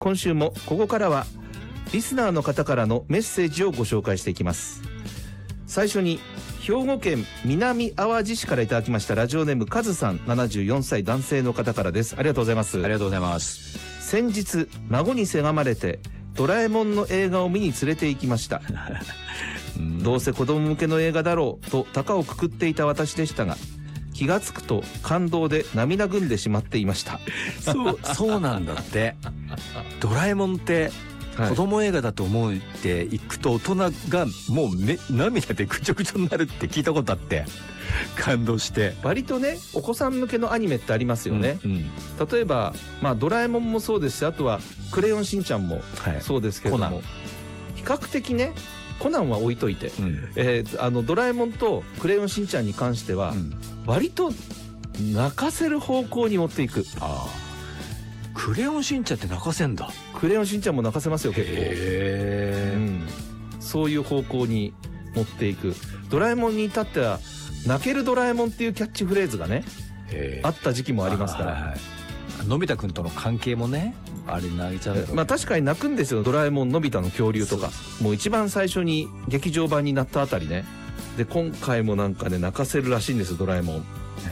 今週もここからはリスナーの方からのメッセージをご紹介していきます。最初に兵庫県南淡路市からいただきましたラジオネームカズさん、74歳男性の方からです。ありがとうございます。 ありがとうございます。 先日孫にせがまれてドラえもんの映画を見に連れて行きましたどうせ子供向けの映画だろうと高をくくっていた私でしたが、気がつくと感動で涙ぐんでしまっていましたそうなんだって。ドラえもんって子供映画だと思って行くと大人がもう涙でぐちょぐちょになるって聞いたことあって感動して。 割とねお子さん向けのアニメってありますよね、例えば、ドラえもんもそうですし、あとはクレヨンしんちゃんもそうですけれども、比較的ねコナンは置いといて、ドラえもんとクレヨンしんちゃんに関しては、割と泣かせる方向に持っていく。 クレヨンしんちゃんって泣かせんだ。 クレヨンしんちゃんも泣かせますよ結構。そういう方向に持っていく。ドラえもんに至っては泣けるドラえもんっていうキャッチフレーズがねあった時期もありますから、 のび太くんとの関係もね、あれ泣いちゃう。 確かに泣くんですよ。ドラえもんのび太の恐竜とかもう一番最初に劇場版になったあたりね。で今回もなんかね泣かせるらしいんですよドラえもん。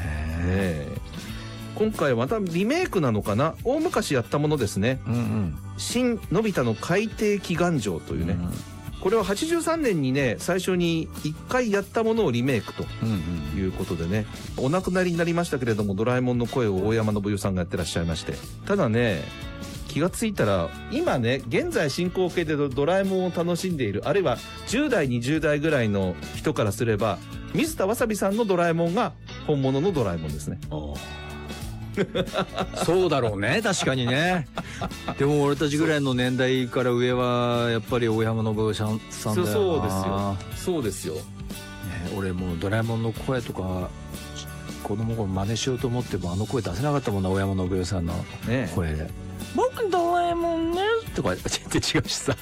今回またリメイクなのかな。大昔やったものですね。新のび太の海底祈願城というね、これは83年にね最初に1回やったものをリメイクということでね、お亡くなりになりましたけれども、ドラえもんの声を大山信代さんがやってらっしゃいまして、ただね気がついたら今ね現在進行形でドラえもんを楽しんでいる、あるいは10代20代ぐらいの人からすれば水田わさびさんのドラえもんが本物のドラえもんですね。 そうだろうね、確かにね。でも俺たちぐらいの年代から上はやっぱり大山信代さんだよな。 そうですよ、 俺もうドラえもんの声とか子供頃真似しようと思ってもあの声出せなかったもんな、大山信代さんの声で、僕ドラえもんねとか全然違うしさ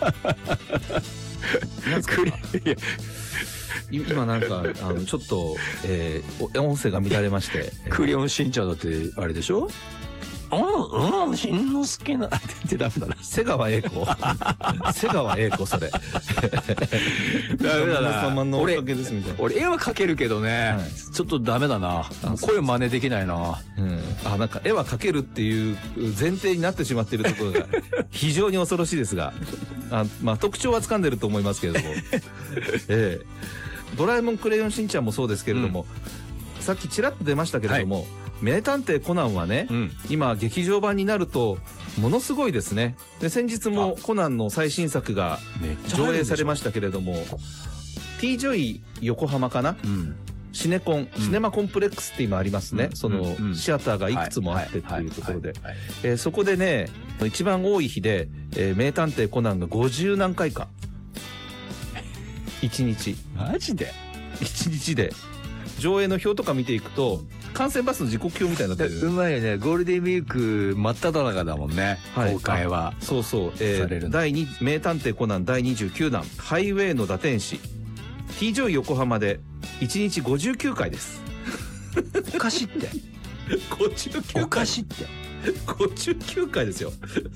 今なんかちょっと、音声が乱れまして、 クレヨンしんちゃんだってあれでしょ。しんのすけなってダメだな。 瀬川栄子瀬川栄子それダメだな。俺絵は描けるけどね、ちょっとダメだな。声真似できないな。なんか絵は描けるっていう前提になってしまっているところが非常に恐ろしいですが、特徴は掴んでると思いますけれどもドラえもんクレヨンしんちゃんもそうですけれども、さっきちらっと出ましたけれども、名探偵コナンはね、今劇場版になるとものすごいですね。で先日もコナンの最新作が上映されましたけれども、 T ジョイ横浜かな、シネマコンプレックスって今ありますね。そのシアターがいくつもあってっていうところで、そこでね一番多い日で、名探偵コナンが50何回か1日。 マジで 1日で上映の表とか見ていくと観戦バスの時刻表みたいになってる。 うまいよね。ゴールデンウィーク真っ只中だもんね、公開は。 そうそう、名探偵コナン第29弾ハイウェイの打天使 T ジョイ横浜で1日59回です。 おかしいって 59回おかしいって 59回ですよ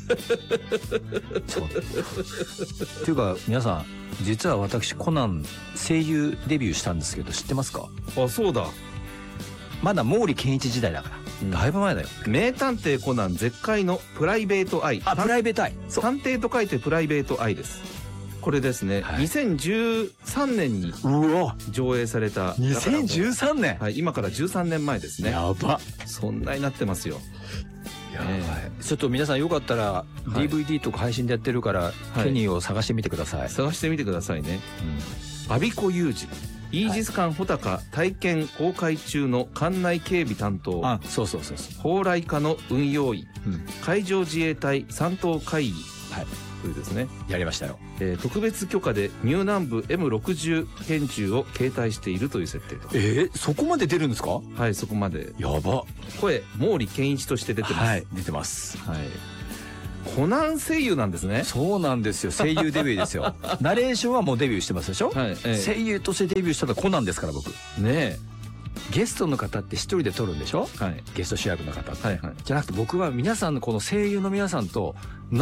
っていうか皆さん、実は私コナン声優デビューしたんですけど知ってますか？ そうだ、 まだ毛利健一時代だから、だいぶ前だよ。 名探偵コナン絶海のプライベートアイ。 プライベートアイ、 探偵と書いてプライベートアイです。これですね、2013年に上映された。 2013年、 今から13年前ですね。 やば、 そんなになってますよ。 ちょっと皆さんよかったら DVD とか配信でやってるから、ケニーを探してみてください。 探してみてくださいね。我孫子雄二イージス艦穂高体験公開中の艦内警備担当。 そう蓬莱課の運用員、海上自衛隊三等海尉というですね、 やりましたよ。 特別許可でニュー南部 M60 拳銃を携帯しているという設定と。 そこまで出るんですか？ はい、そこまで。 やば。 声毛利健一として出てます。 はい、出てます。 はい。コナン声優なんですね。 そうなんですよ。声優デビューですよ。ナレーションはもうデビューしてますでしょ。声優としてデビューしたのはコナンですから僕。 ねえ。 ゲストの方って一人で撮るんでしょ、 はい。 ゲスト主役の方って、 はいはい。 じゃなくて僕は皆さんのこの声優の皆さんと